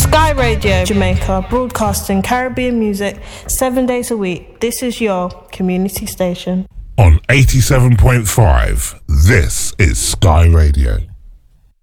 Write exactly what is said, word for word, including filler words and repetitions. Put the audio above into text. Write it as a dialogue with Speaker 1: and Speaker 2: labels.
Speaker 1: Sky Radio Jamaica, broadcasting Caribbean music seven days a week. This is your community station.
Speaker 2: On eighty-seven point five, this is Sky Radio.